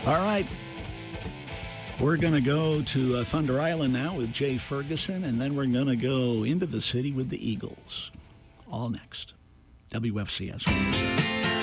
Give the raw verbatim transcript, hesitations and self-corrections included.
All right. We're going to go to uh, Thunder Island now with Jay Ferguson, and then we're going to go into the city with the Eagles. All next. W F C S.